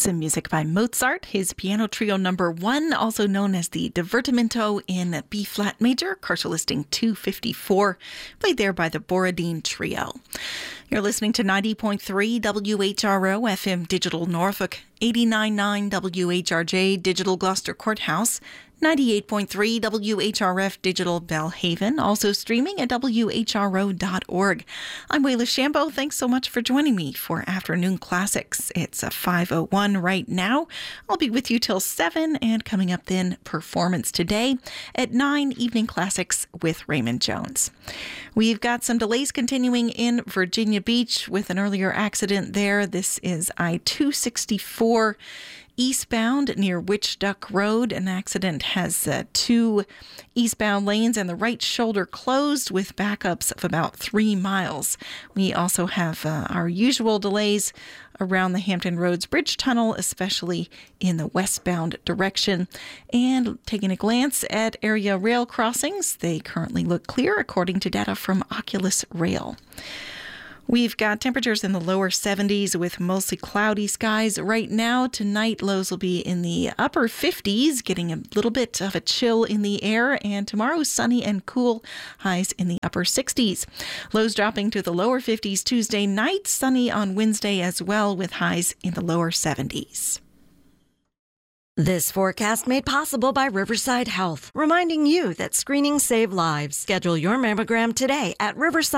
Some music by Mozart, his piano trio number 1, also known as the Divertimento in B-flat major, partial listing 254, played there by the Borodin Trio. You're listening to 90.3 WHRO FM Digital Norfolk, 89.9 WHRJ Digital Gloucester Courthouse, 98.3 WHRF Digital Belhaven, also streaming at WHRO.org. I'm Wayla Shambo. Thanks so much for joining me for Afternoon Classics. It's a 5:01 right now. I'll be with you till 7, and coming up then, Performance Today at 9, Evening Classics with Raymond Jones. We've got some delays continuing in Virginia Beach with an earlier accident there. This is I-264 eastbound near Witch Duck Road. An accident has 2 eastbound lanes and the right shoulder closed with backups of about 3 miles. We also have our usual delays around the Hampton Roads Bridge Tunnel, especially in the westbound direction. And taking a glance at area rail crossings, they currently look clear according to data from Oculus Rail. We've got temperatures in the lower 70s with mostly cloudy skies right now. Tonight, lows will be in the upper 50s, getting a little bit of a chill in the air. And tomorrow, sunny and cool, highs in the upper 60s. Lows dropping to the lower 50s Tuesday night, sunny on Wednesday as well, with highs in the lower 70s. This forecast made possible by Riverside Health, reminding you that screenings save lives. Schedule your mammogram today at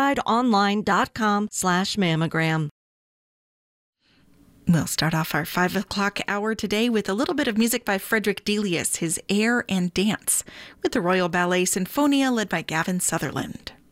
riversideonline.com/mammogram. We'll start off our 5 o'clock hour today with a little bit of music by Frederick Delius, his Air and Dance, with the Royal Ballet Sinfonia led by Gavin Sutherland.